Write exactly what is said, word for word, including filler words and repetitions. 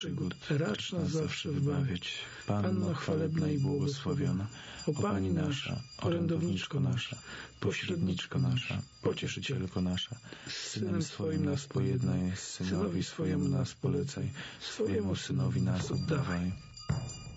przygód, racz nas zawsze wybawiać. Panno chwalebna i błogosławiona, o Pani nasza, orędowniczko nasza, pośredniczko nasza, pocieszycielko nasza, z Synem swoim nas pojednaj, synowi swojemu nas polecaj, swojemu Synowi nas oddawaj.